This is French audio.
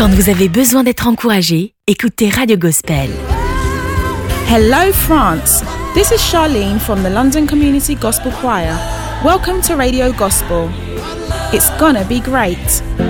Quand vous avez besoin d'être encouragé, écoutez Radio Gospel. Hello France, this is Charlene from the London Community Gospel Choir. Welcome to Radio Gospel. It's gonna be great.